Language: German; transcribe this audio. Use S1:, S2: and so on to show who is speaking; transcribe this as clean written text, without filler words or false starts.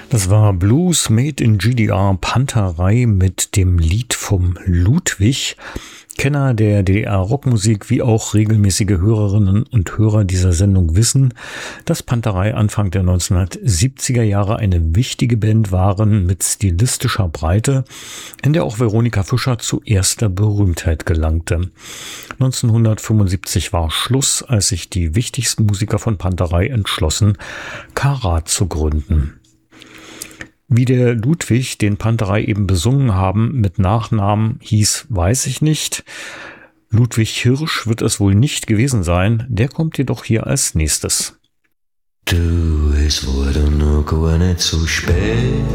S1: Das war Blues Made in GDR Panterei mit dem Lied vom Ludwig. Kenner der DDR-Rockmusik wie auch regelmäßige Hörerinnen und Hörer dieser Sendung wissen, dass Panterei Anfang der 1970er Jahre eine wichtige Band waren mit stilistischer Breite, in der auch Veronika Fischer zu erster Berühmtheit gelangte. 1975 war Schluss, als sich die wichtigsten Musiker von Panterei entschlossen, Karat zu gründen. Wie der Ludwig, den Panterei eben besungen haben, mit Nachnamen hieß, weiß ich nicht. Ludwig Hirsch wird es wohl nicht gewesen sein, der kommt jedoch hier als nächstes.
S2: Du, es wurde noch gar nicht so spät,